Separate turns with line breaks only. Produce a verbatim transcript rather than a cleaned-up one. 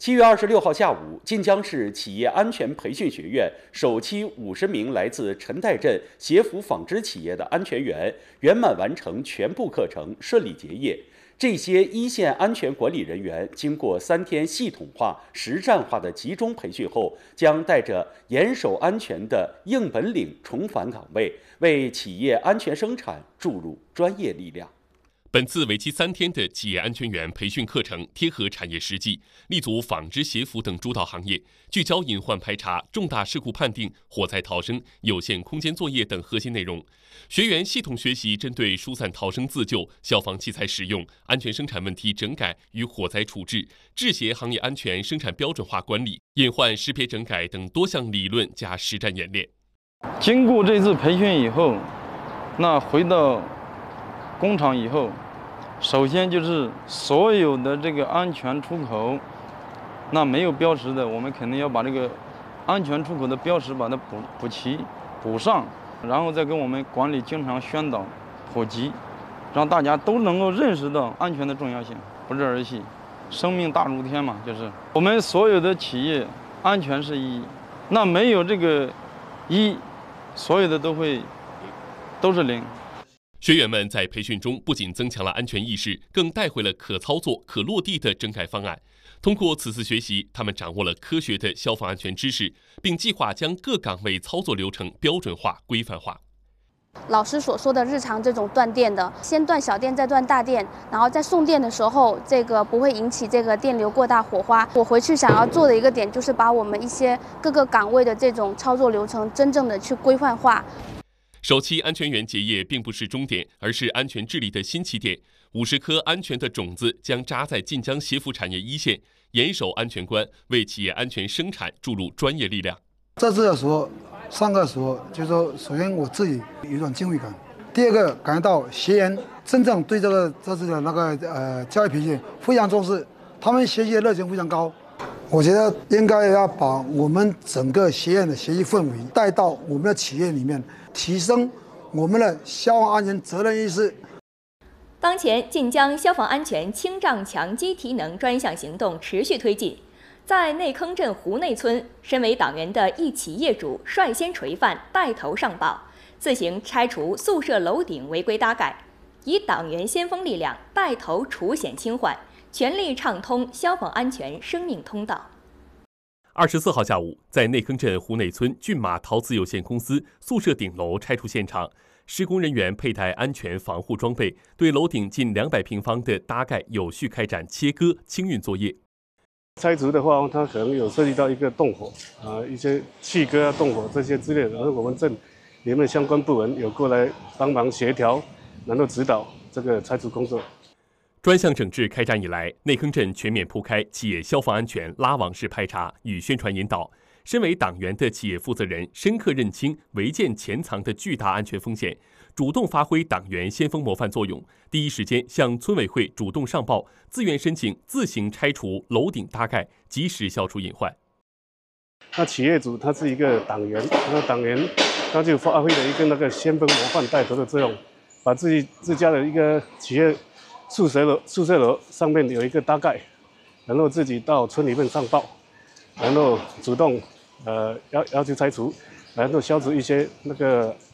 七月二十六号下午，晋江市企业安全培训学院首期五十名来自陈岱镇协福纺织企业的安全员圆满完成全部课程，顺利结业。这些一线安全管理人员经过三天系统化、实战化的集中培训后，将带着严守安全的硬本领重返岗位，为企业安全生产注入专业力量。
本次为期三天的企业安全员培训课程贴合产业实际，立足纺织、协服等主导行业，聚焦隐患排查、重大事故判定、火灾逃生、有限空间作业等核心内容。学员系统学习针对疏散逃生自救、消防器材使用、安全生产问题整改与火灾处置、制鞋行业安全生产标准化管理、隐患识别整改等多项理论加实战演练。
经过这次培训以后，那回到工厂以后，首先就是所有的这个安全出口，那没有标识的，我们肯定要把这个安全出口的标识把它补补齐、补上，然后再跟我们管理经常宣导、普及，让大家都能够认识到安全的重要性，不是儿戏。生命大如天嘛，就是我们所有的企业安全是一，那没有这个一，所有的都会都是零。
学员们在培训中不仅增强了安全意识，更带回了可操作、可落地的整改方案。通过此次学习，他们掌握了科学的消防安全知识，并计划将各岗位操作流程标准化、规范化。
老师所说的日常这种断电的，先断小电，再断大电，然后在送电的时候，这个不会引起这个电流过大火花。我回去想要做的一个点，就是把我们一些各个岗位的这种操作流程真正的去规范化。
首期安全员结业并不是终点，而是安全治理的新起点。五十颗安全的种子将扎在晋江协服产业一线，严守安全关，为企业安全生产注入专业力量。
这次的时候，上课的时候，就是说，首先我自己有一种敬畏感，第二个感觉到学员真正对这个这次的那个呃教育培训非常重视，他们学习的热情非常高。我觉得应该要把我们整个学院的学习氛围带到我们的企业里面，提升我们的消防安全责任意识。
当前，晋江消防安全清障强基提能专项行动持续推进。在内坑镇湖内村，身为党员的一企业主率先垂范，带头上报，自行拆除宿舍楼顶违规搭盖，以党员先锋力量带头除险清患，全力畅通消防安全生命通道。
二十四号下午，在内坑镇湖内村骏马陶瓷有限公司宿舍顶楼拆除现场，施工人员佩戴安全防护装备，对楼顶近两百平方的搭盖有序开展切割清运作业。
拆除的话，它可能有涉及到一个动火啊、一些气割啊、动火这些之类的，然后我们镇里面相关部门有过来帮忙协调，然后指导这个拆除工作。
专项整治开展以来，内坑镇全面铺开企业消防安全拉网式排查与宣传引导。身为党员的企业负责人深刻认清违建潜藏的巨大安全风险，主动发挥党员先锋模范作用，第一时间向村委会主动上报，自愿申请自行拆除楼顶搭盖，及时消除隐患。
那企业主他是一个党员，那党员他就发挥了一个那个先锋模范带头的作用，把自己自家的一个企业宿舍楼宿舍楼上面有一个搭盖，然后自己到村里面上报，然后主动呃要要求拆除，然后消除一些那个